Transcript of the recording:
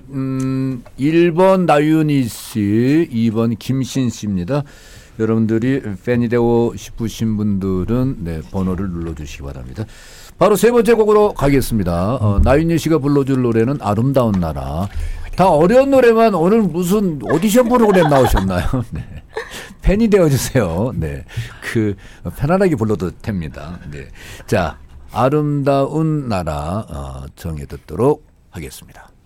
1번 나윤희 씨, 2번 김신 씨입니다. 여러분들이 팬이 되고 싶으신 분들은 네, 번호를 눌러주시기 바랍니다. 바로 세 번째 곡으로 가겠습니다. 나윤희 씨가 불러줄 노래는 아름다운 나라. 다 어려운 노래만 오늘 무슨 오디션 프로그램 나오셨나요? 네. 팬이 되어주세요. 네. 편안하게 불러도 됩니다. 네. 자, 아름다운 나라 정해 듣도록 하겠습니다.